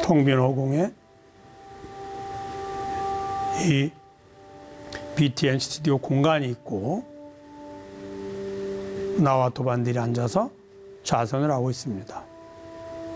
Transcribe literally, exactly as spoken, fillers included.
텅 빈 허공에 이 비티엔 스튜디오 공간이 있고 나와 도반들이 앉아서 좌선을 하고 있습니다.